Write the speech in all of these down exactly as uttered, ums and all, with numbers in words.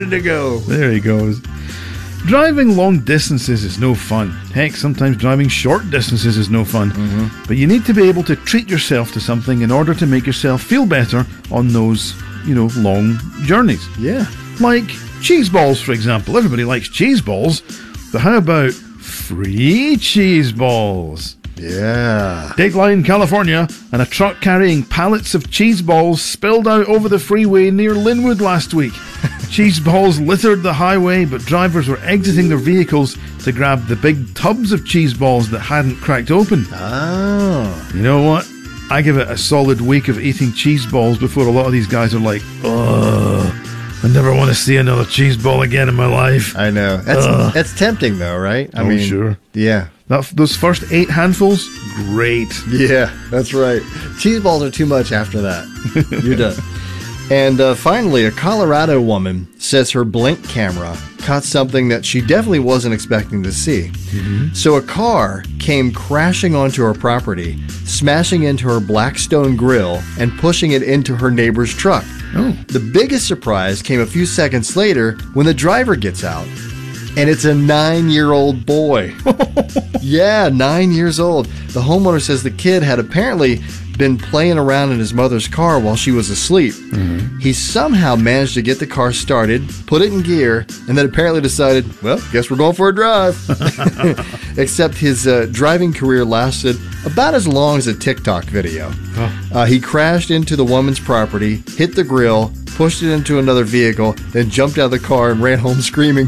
to go. There he goes. Driving long distances is no fun. Heck, sometimes driving short distances is no fun. Mm-hmm. But you need to be able to treat yourself to something in order to make yourself feel better on those, you know, long journeys. Yeah. Like cheese balls, for example. Everybody likes cheese balls. But how about free cheese balls? Yeah. Dateline, California, and a truck carrying pallets of cheese balls spilled out over the freeway near Linwood last week. Cheese balls littered the highway, but drivers were exiting their vehicles to grab the big tubs of cheese balls that hadn't cracked open. Oh. You know what? I give it a solid week of eating cheese balls before a lot of these guys are like, ugh, I never want to see another cheese ball again in my life. I know. That's, that's tempting, though, right? I oh, mean, sure. Yeah. That, those first eight handfuls, great. Yeah, that's right. Cheese balls are too much after that. You're done. And uh, finally, a Colorado woman says her Blink camera caught something that she definitely wasn't expecting to see. Mm-hmm. So a car came crashing onto her property, smashing into her Blackstone grill and pushing it into her neighbor's truck. Oh. The biggest surprise came a few seconds later when the driver gets out. And it's a nine-year-old boy. Yeah, nine years old. The homeowner says the kid had apparently been playing around in his mother's car while she was asleep. Mm-hmm. He somehow managed to get the car started, put it in gear, and then apparently decided, well, guess we're going for a drive. Except his uh, driving career lasted about as long as a TikTok video. Oh. Uh, he crashed into the woman's property, hit the grill, pushed it into another vehicle, then jumped out of the car and ran home screaming.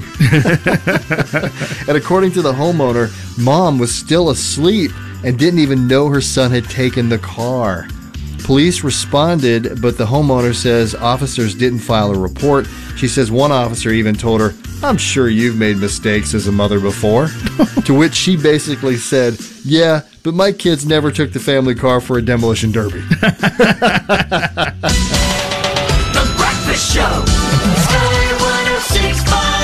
And according to the homeowner, mom was still asleep and didn't even know her son had taken the car. Police responded, but the homeowner says officers didn't file a report. She says one officer even told her, I'm sure you've made mistakes as a mother before. To which she basically said, yeah, but my kids never took the family car for a demolition derby. The Breakfast Show. Sky one oh six point five.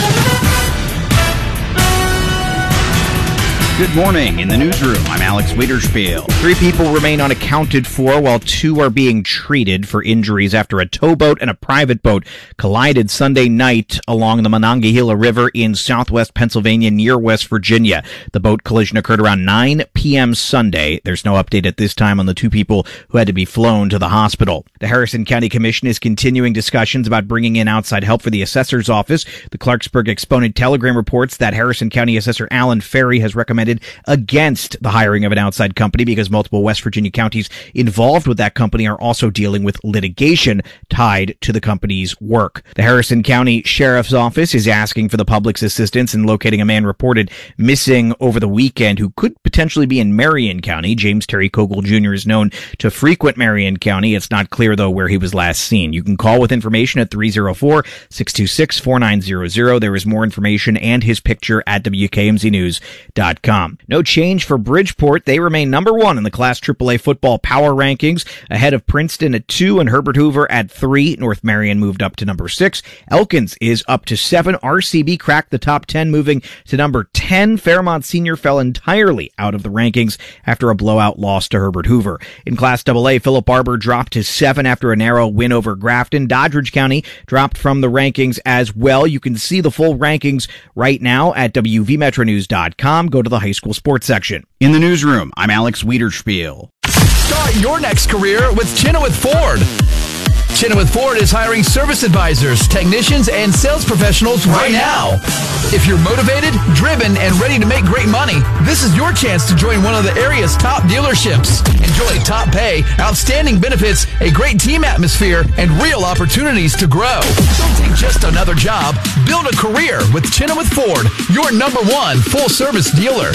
Good morning. In the newsroom, I'm Alex Wiederspiel. Three people remain unaccounted for, while two are being treated for injuries after a towboat and a private boat collided Sunday night along the Monongahela River in southwest Pennsylvania near West Virginia. The boat collision occurred around nine p.m. Sunday. There's no update at this time on the two people who had to be flown to the hospital. The Harrison County Commission is continuing discussions about bringing in outside help for the assessor's office. The Clarksburg Exponent Telegram reports that Harrison County Assessor Alan Ferry has recommended against the hiring of an outside company because multiple West Virginia counties involved with that company are also dealing with litigation tied to the company's work. The Harrison County Sheriff's Office is asking for the public's assistance in locating a man reported missing over the weekend who could potentially be in Marion County. James Terry Kogel Junior is known to frequent Marion County. It's not clear, though, where he was last seen. You can call with information at three oh four, six two six, four nine zero zero. There is more information and his picture at W K M Z news dot com. No change for Bridgeport. They remain number one in the Class triple A football power rankings, ahead of Princeton at two and Herbert Hoover at three. North Marion moved up to number six. Elkins is up to seven. R C B cracked the top ten, moving to number ten. Fairmont Senior fell entirely out of the rankings after a blowout loss to Herbert Hoover. In Class double A, Philip Barber dropped to seven after a narrow win over Grafton. Doddridge County dropped from the rankings as well. You can see the full rankings right now at W V Metro News dot com. Go to the high school sports section. In the newsroom, I'm Alex Wiederspiel. Start your next career with Chenoweth Ford. Chenoweth Ford is hiring service advisors, technicians, and sales professionals right now. If you're motivated, driven, and ready to make great money, this is your chance to join one of the area's top dealerships. Enjoy top pay, outstanding benefits, a great team atmosphere, and real opportunities to grow. Don't take just another job. Build a career with Chenoweth Ford, your number one full-service dealer.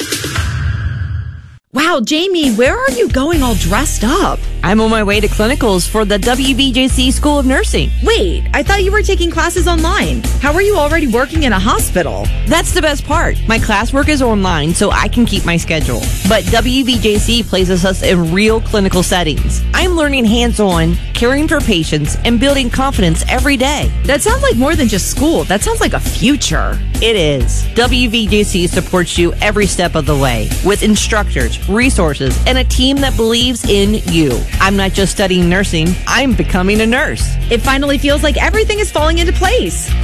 Wow, Jamie, where are you going all dressed up? I'm on my way to clinicals for the W V J C School of Nursing. Wait, I thought you were taking classes online. How are you already working in a hospital? That's the best part. My classwork is online, so I can keep my schedule. But W V J C places us in real clinical settings. I'm learning hands-on, caring for patients, and building confidence every day. That sounds like more than just school. That sounds like a future. It is. W V J C supports you every step of the way with instructors, resources, and a team that believes in you. I'm not just studying nursing, I'm becoming a nurse. It finally feels like everything is falling into place.